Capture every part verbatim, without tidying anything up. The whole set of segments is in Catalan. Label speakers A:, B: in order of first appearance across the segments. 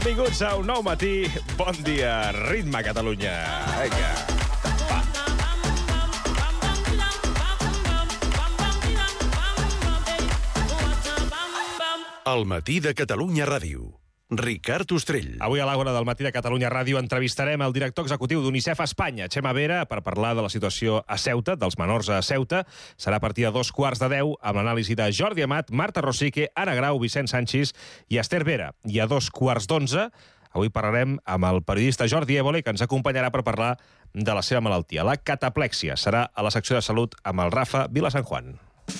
A: Benvinguts a un nou matí. Bon dia, Ritme Catalunya. Vinga.
B: El matí de Catalunya Ràdio. Ricard Ostrell.
A: Avui a l'Àgora del matí de Catalunya Ràdio entrevistarem el director executiu d'UNICEF a Espanya, Txema Vera, per parlar de la situació a Ceuta, dels menors a Ceuta. Serà a partir de dos quarts de deu, amb l'anàlisi de Jordi Amat, Marta Rosique, Anna Grau, Vicent Sanchis i Esther Vera. I a dos quarts d'onze, avui parlarem amb el periodista Jordi Évole, que ens acompanyarà per parlar de la seva malaltia, la cataplèxia. Serà a la secció de salut amb el Rafa Vilasanjuan.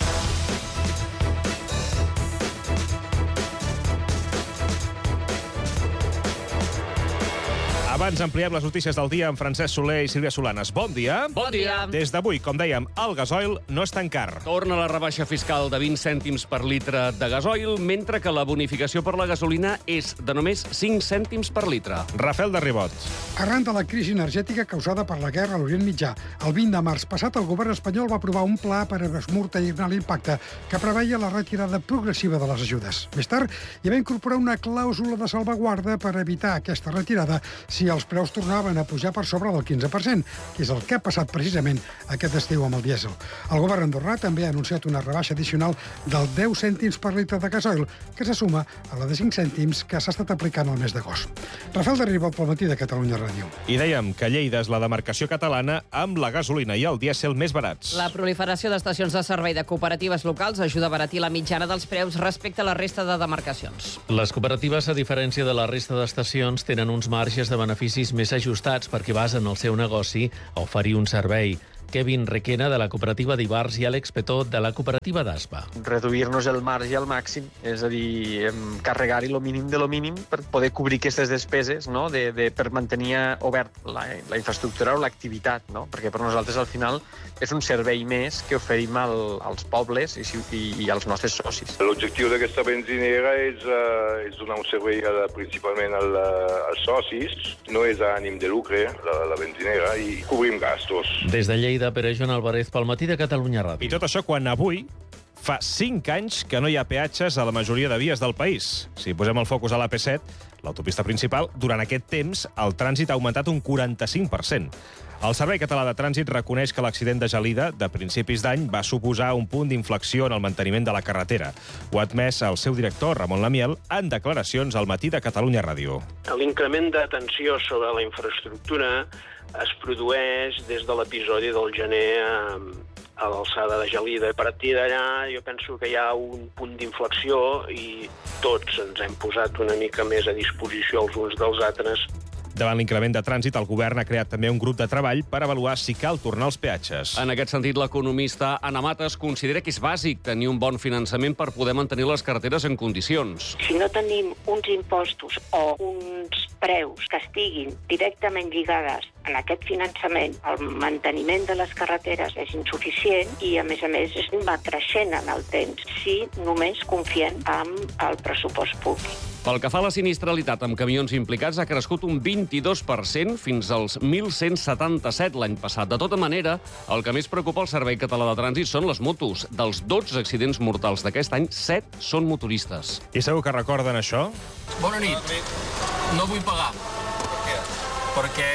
A: Abans ampliem les notícies del dia amb Francesc Soler i Sílvia Solanes. Bon dia.
C: Bon dia.
A: Des d'avui, com dèiem, el gasoil no és tan car.
C: Torna la rebaixa fiscal de vint cèntims per litre de gasoil, mentre que la bonificació per la gasolina és de només cinc cèntims per litre.
A: Rafael de Ribot.
D: Arran de la crisi energètica causada per la guerra a l'Orient Mitjà, el vint de març passat el govern espanyol va aprovar un pla per esmortellar l'impacte que preveia la retirada progressiva de les ajudes. Més tard, hi va incorporar una clàusula de salvaguarda per evitar aquesta retirada si els preus tornaven a pujar per sobre del quinze per cent, que és el que ha passat precisament aquest estiu amb el dièsel. El govern andorrà també ha anunciat una rebaixa addicional del deu cèntims per litre de gasoil, que se suma a la de cinc cèntims que s'ha estat aplicant el mes d'agost. Rafael de Ribot pel matí de Catalunya Ràdio.
A: I dèiem que Lleida és la demarcació catalana amb la gasolina i el dièsel més barats.
E: La proliferació d'estacions de servei de cooperatives locals ajuda a abaratir la mitjana dels preus respecte a la resta de demarcacions.
F: Les cooperatives, a diferència de la resta d'estacions, tenen uns marges de beneficis més ajustats perquè basen el seu negoci a oferir un servei. Kevin Requena, de la cooperativa d'Ibars, i Àlex Petó, de la cooperativa d'Aspa.
G: Reduir-nos el marge al màxim, és a dir, carregar-hi el mínim de lo mínim per poder cobrir aquestes despeses, no? de, de, per mantenir obert la, la infraestructura o l'activitat, no? Perquè per nosaltres al final és un servei més que oferim al, als pobles i, i, i als nostres socis.
H: L'objectiu d'aquesta benzinera és, uh, és donar un servei uh, principalment al, uh, als socis, no és a ànim de lucre, la, la benzinera, i cobrim gastos.
F: Des de Lleida, per a Joan Alvarez, pel matí de Catalunya Ràdio.
A: I tot això quan avui fa cinc anys que no hi ha peatges a la majoria de vies del país. Si posem el focus a l'A P set, l'autopista principal, durant aquest temps el trànsit ha augmentat un quaranta-cinc per cent. El Servei Català de Trànsit reconeix que l'accident de Gelida de principis d'any va suposar un punt d'inflexió en el manteniment de la carretera. Ho ha admès el seu director, Ramon Lamiel, en declaracions al matí de Catalunya Ràdio.
I: L'increment d'atenció sobre la infraestructura es produeix des de l'episodi del gener a, a l'alçada de Gelida. A partir d'allà jo penso que hi ha un punt d'inflexió i tots ens hem posat una mica més a disposició els uns dels altres.
A: Davant l'increment de trànsit, el govern ha creat també un grup de treball per avaluar si cal tornar als peatges.
C: En aquest sentit, l'economista Anna Matas considera que és bàsic tenir un bon finançament per poder mantenir les carreteres en condicions.
J: Si no tenim uns impostos o uns preus que estiguin directament lligades en aquest finançament, el manteniment de les carreteres és insuficient i, a més a més, va creixent en el temps si només confiem en el pressupost públic.
C: Pel que fa a la sinistralitat amb camions implicats, ha crescut un vint-i-dos per cent fins als mil cent setanta-set l'any passat. De tota manera, el que més preocupa el Servei Català de Trànsit són les motos. Dels dotze accidents mortals d'aquest any, set són motoristes.
A: I segur que recorden això?
K: Bona nit. No vull pagar. Per què? Perquè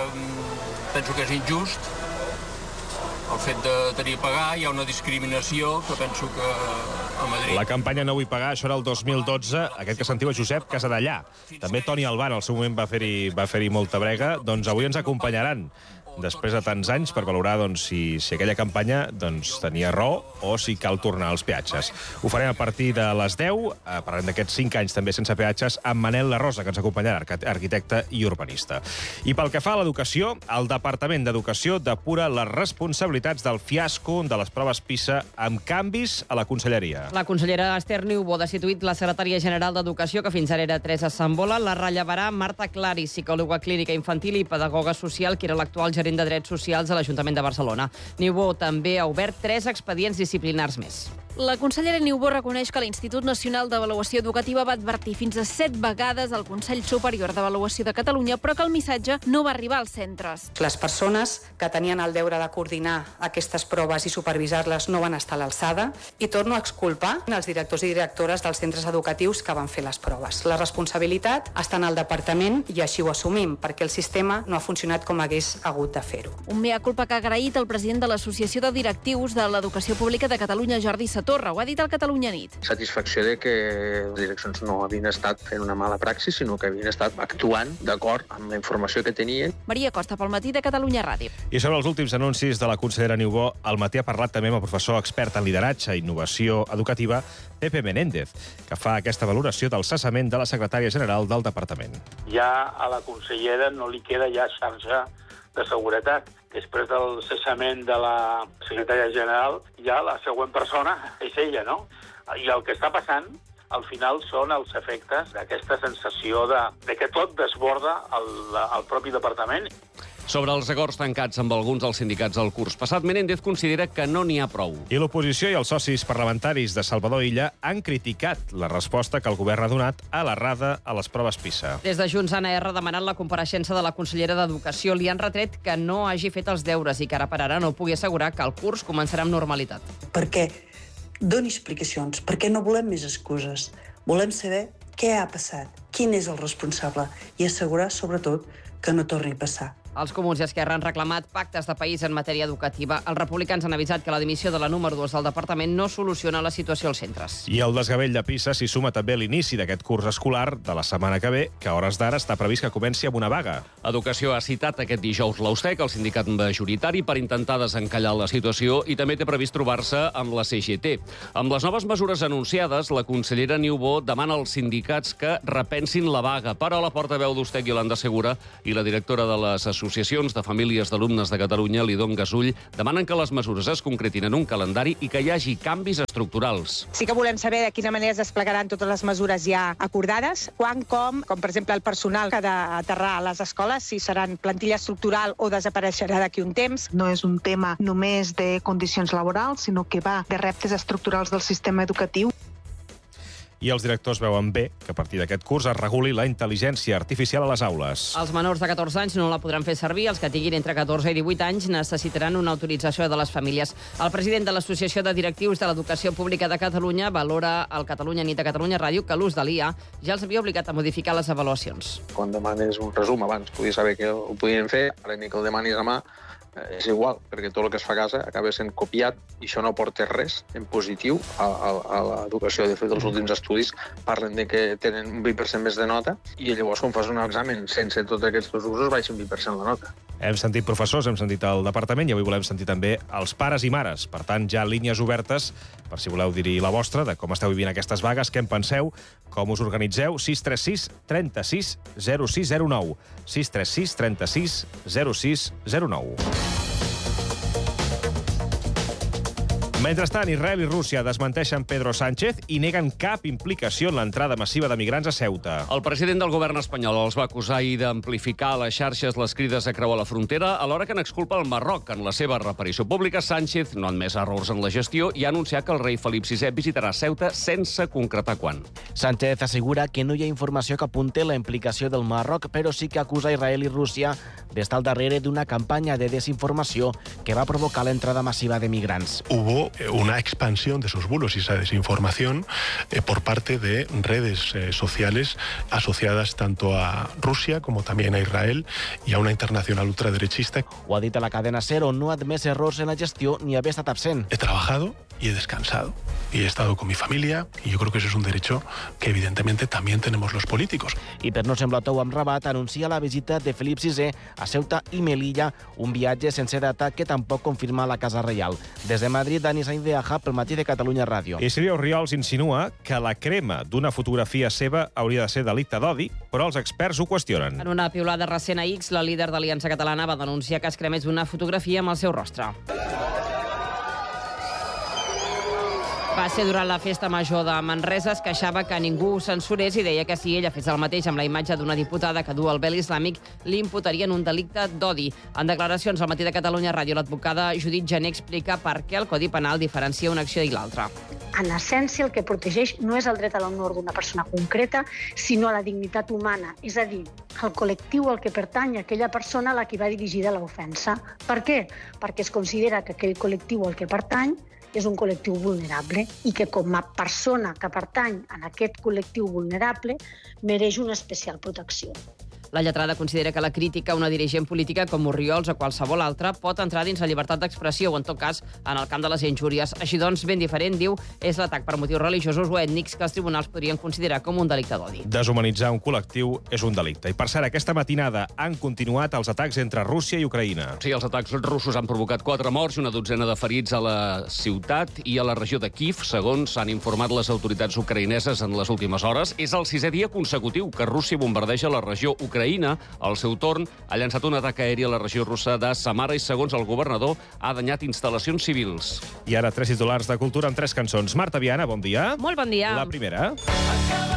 K: penso que és injust. El fet de tenir a pagar, hi ha una discriminació que penso que a Madrid...
A: La campanya No vull pagar, això era el dos mil dotze, aquest que sentiu a Josep Casadellà. També Toni Albán, al seu moment, va fer-hi va fer-hi molta brega. Doncs avui ens acompanyaran, després de tants anys, per valorar doncs, si, si aquella campanya doncs, tenia raó o si cal tornar als peatges. Ho farem a partir de les deu, eh, parlem d'aquests cinc anys també sense peatges, amb Manel La Rosa, que ens acompanyarà, arquitecte i urbanista. I pel que fa a l'educació, el Departament d'Educació depura les responsabilitats del fiasco de les proves PISA amb canvis a la conselleria.
E: La consellera Esther Niubó ha destituït la secretària general d'Educació, que fins ara era Teresa Sambola. La rellevarà Marta Clari, psicòloga clínica infantil i pedagoga social, que era l'actual gerent de Drets Socials a l'Ajuntament de Barcelona. Niubó també ha obert tres expedients disciplinars més.
L: La consellera Niubó reconeix que l'Institut Nacional d'Avaluació Educativa va advertir fins a set vegades al Consell Superior d'Avaluació de Catalunya, però que el missatge no va arribar als centres.
M: Les persones que tenien el deure de coordinar aquestes proves i supervisar-les no van estar a l'alçada i torno a exculpar els directors i directores dels centres educatius que van fer les proves. La responsabilitat està en el departament i així ho assumim, perquè el sistema no ha funcionat com hagués hagut de fer-ho.
L: Un mea culpa que ha agraït el president de l'Associació de Directius de l'Educació Pública de Catalunya, Jordi Sator. Torra, ho ha dit al Catalunya Nit.
G: Satisfacció de que les direccions no havien estat fent una mala praxis, sinó que havien estat actuant d'acord amb la informació que tenien.
L: Maria Costa, pel matí de Catalunya Ràdio.
A: I sobre els últims anuncis de la consellera Niubó, al matí ha parlat també amb el professor expert en lideratge i innovació educativa, Pepe Menéndez, que fa aquesta valoració del cessament de la secretària general del departament.
N: Ja a la consellera no li queda ja xarxa de seguretat. Després del cessament de la secretària general, ja la següent persona és ella, no? I el que està passant, al final, són els efectes d'aquesta sensació de, de que tot desborda el, el propi departament.
C: Sobre els acords tancats amb alguns dels sindicats del curs passat, Menéndez considera que no n'hi ha prou.
A: I l'oposició i els socis parlamentaris de Salvador Illa han criticat la resposta que el govern ha donat a l'errada a les proves PISA.
E: Des de Junts, Anna R. demanant la compareixença de la consellera d'Educació. Li han retret que no hagi fet els deures i que ara per ara no pugui assegurar que el curs començarà amb normalitat.
O: Perquè doni explicacions, perquè no volem més excuses. Volem saber què ha passat, quin és el responsable i assegurar, sobretot, que no torni a passar.
E: Els Comuns i Esquerra han reclamat pactes de país en matèria educativa. Els republicans han avisat que la dimissió de la número dos del departament no soluciona la situació als centres.
A: I el desgavell de PISA s'hi suma també l'inici d'aquest curs escolar de la setmana que ve, que a hores d'ara està previst que comenci amb una vaga.
C: Educació ha citat aquest dijous l'Austec, el sindicat majoritari, per intentar desencallar la situació i també té previst trobar-se amb la C G T. Amb les noves mesures anunciades, la consellera Niubó demana als sindicats que repensin la vaga, però la portaveu d'Austec, Iolanda Segura, i la directora de les associacions de famílies d'alumnes de Catalunya, Lidon Gasull, demanen que les mesures es concretin en un calendari i que hi hagi canvis estructurals.
P: Sí que volem saber de quina manera es desplegaran totes les mesures ja acordades, quan, com, com per exemple el personal que ha d'aterrar a les escoles, si seran plantilla estructural o desapareixerà d'aquí un temps.
Q: No és un tema només de condicions laborals, sinó que va de reptes estructurals del sistema educatiu.
A: I els directors veuen bé que a partir d'aquest curs es reguli la intel·ligència artificial a les aules.
E: Els menors de catorze anys no la podran fer servir. Els que tinguin entre catorze i divuit anys necessitaran una autorització de les famílies. El president de l'Associació de Directius de l'Educació Pública de Catalunya valora al Catalunya Nit a Catalunya Ràdio que l'ús de l'I A ja els havia obligat a modificar les avaluacions.
G: Quan demanes un resum, abans podies saber que ho podien fer, ara ni que el demanis a mà, és igual, perquè tot el que es fa a casa acaba sent copiat i això no porta res en positiu a, a, a l'educació. De fet, els últims estudis parlen de que tenen un vint per cent més de nota i llavors, quan fas un examen sense tots aquests usos, baixa un vint per cent la nota.
A: Hem sentit professors, hem sentit el departament i avui volem sentir també els pares i mares. Per tant, ja línies obertes per si voleu dir la vostra, de com esteu vivint aquestes vagues, què en penseu, com us organitzeu. sis tres sis, trenta-sis, zero sis zero nou. sis tres sis, trenta-sis, zero sis zero nou. Mentrestant, Israel i Rússia desmenteixen Pedro Sánchez i neguen cap implicació en l'entrada massiva de migrants a Ceuta.
C: El president del govern espanyol els va acusar ahir d'amplificar a les xarxes les crides a creuar la frontera, alhora que n'exculpa el Marroc. En la seva reparició pública, Sánchez no ha admès errors en la gestió i ha anunciat que el rei Felip sisè visitarà Ceuta sense concretar quan.
R: Sánchez assegura que no hi ha informació que apunte la implicació del Marroc, però sí que acusa Israel i Rússia d'estar al darrere d'una campanya de desinformació que va provocar l'entrada massiva de migrants.
S: Hubo una expansión de esos bulos y esa desinformación eh, por parte de redes eh, sociales asociadas tanto a Rusia como también a Israel y a una internacional ultraderechista.
R: Ho ha dit a la cadena SER, on no ha admès errors en la gestió ni haver estat absent.
S: He trabajado y he descansado y he estado con mi familia y yo creo que eso es un derecho que evidentemente también tenemos los políticos.
R: I per no semblar tou amb Rabat, anuncia la visita de Felip sisè a Ceuta i Melilla, un viatge sense data que tampoc confirma la Casa Reial. Des de Madrid, Dani Sainz de Aja, pel matí de Catalunya Ràdio.
A: I Sílvia Orriols insinua que la crema d'una fotografia seva hauria de ser delicte d'odi, però els experts ho qüestionen.
E: En una piulada recent a X, la líder d'Aliança Catalana va denunciar que es cremés una fotografia amb el seu rostre. Va ser durant la festa major de Manresa, es queixava que ningú ho censurés i deia que si ella fes el mateix amb la imatge d'una diputada que du el vel islàmic, li imputarien un delicte d'odi. En declaracions al Matí de Catalunya Ràdio, l'advocada Judit Gené explica per què el Codi Penal diferencia una acció i l'altra.
T: En essència, el que protegeix no és el dret a l'honor d'una persona concreta, sinó a la dignitat humana, és a dir, el col·lectiu al que pertany aquella persona a la que va dirigida l'ofensa. Per què? Perquè es considera que aquell col·lectiu al que pertany és un col·lectiu vulnerable i que com a persona que pertany a aquest col·lectiu vulnerable mereix una especial protecció.
E: La lletrada considera que la crítica a una dirigent política com Orriols o qualsevol altra pot entrar dins la llibertat d'expressió o, en tot cas, en el camp de les injúries. Així doncs, ben diferent, diu, és l'atac per motius religiosos o ètnics que els tribunals podrien considerar com un delicte d'odi.
A: Deshumanitzar un col·lectiu és un delicte. I, per cert, aquesta matinada han continuat els atacs entre Rússia i Ucraïna.
C: Sí, els atacs russos han provocat quatre morts i una dotzena de ferits a la ciutat i a la regió de Kíev, segons han informat les autoritats ucraïneses en les últimes hores. És el sisè dia consecutiu que Rússia bombardeja la regió ucraïna. Ucraïna, al seu torn, ha llançat un atac aeri a la regió russa de Samara i, segons el governador, ha danyat instal·lacions civils.
A: I ara tres titulars de cultura amb tres cançons. Marta Viana, bon dia.
E: Molt bon dia.
A: La primera.